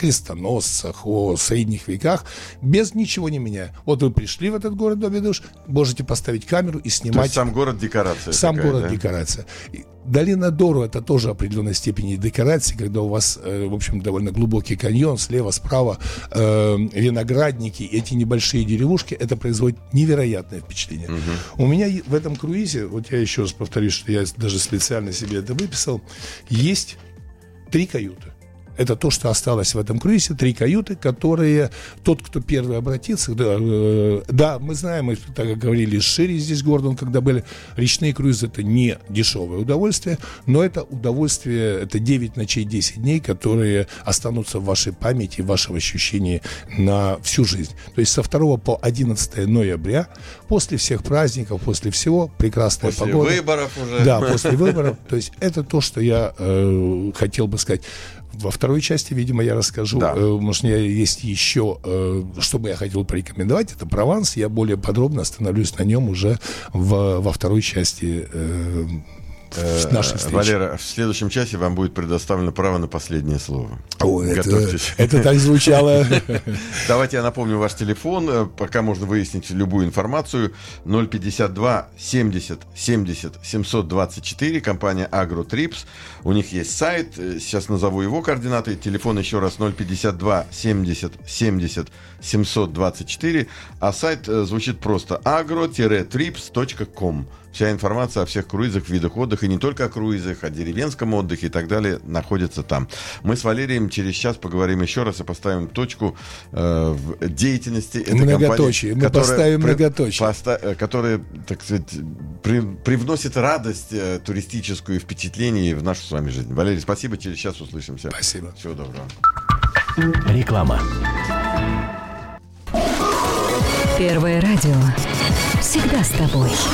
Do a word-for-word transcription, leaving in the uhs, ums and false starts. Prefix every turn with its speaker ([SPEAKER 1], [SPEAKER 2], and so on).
[SPEAKER 1] крестоносцах, о средних веках, без ничего не меняя. Вот вы пришли в этот город Добедуш, можете поставить камеру и снимать.
[SPEAKER 2] То есть сам город декорация.
[SPEAKER 1] Сам
[SPEAKER 2] такая,
[SPEAKER 1] город
[SPEAKER 2] да?
[SPEAKER 1] декорация. Долина Дору — это тоже определенной степени декорации, когда у вас, э, в общем, довольно глубокий каньон, слева, справа э, виноградники, эти небольшие деревушки, это производит невероятное впечатление. Угу. У меня в этом круизе, вот я еще раз повторюсь, что я даже специально себе это выписал, есть три каюты. Это то, что осталось в этом круизе, три каюты, которые тот, кто первый обратится, да, э, да мы знаем, мы так как говорили с Шири здесь, Гордон, когда были, речные круизы — это не дешевое удовольствие, но это удовольствие, это девять ночей, десять дней, которые останутся в вашей памяти, в вашем ощущении на всю жизнь. То есть со второго по одиннадцатое ноября, после всех праздников, после всего, прекрасная
[SPEAKER 2] после
[SPEAKER 1] погода.
[SPEAKER 2] После выборов уже.
[SPEAKER 1] Да, после выборов. То есть это то, что я э, хотел бы сказать. Во второй части, видимо, я расскажу, да. э, может, у меня есть еще, э, что бы я хотел порекомендовать, это Прованс, я более подробно остановлюсь на нем уже в, во второй части э, нашей встречи.
[SPEAKER 2] Валера, в следующем часе вам будет предоставлено право на последнее слово.
[SPEAKER 1] О, это, это так звучало.
[SPEAKER 2] Давайте я напомню ваш телефон, пока можно выяснить любую информацию. ноль пятьдесят два семьдесят семьдесят семьсот двадцать четыре, компания AgroTrips. У них есть сайт, сейчас назову его координаты. Телефон еще раз ноль пятьдесят два семьдесят семьдесят семьсот двадцать четыре, а сайт звучит просто агро трипс точка ком. Вся информация о всех круизах, видах отдыха, и не только о круизах, о деревенском отдыхе и так далее, находится там. Мы с Валерием через час поговорим еще раз и поставим точку э, в деятельности этой
[SPEAKER 1] многоточие.
[SPEAKER 2] компании.
[SPEAKER 1] Мы поставим при, многоточие.
[SPEAKER 2] Поста, которая, так сказать, при, привносит радость э, туристическую и впечатление в нашу с вами жизнь. Валерий, спасибо, через час услышимся.
[SPEAKER 1] Спасибо.
[SPEAKER 2] Всего доброго.
[SPEAKER 3] Реклама.
[SPEAKER 4] Первое радио. Всегда с тобой.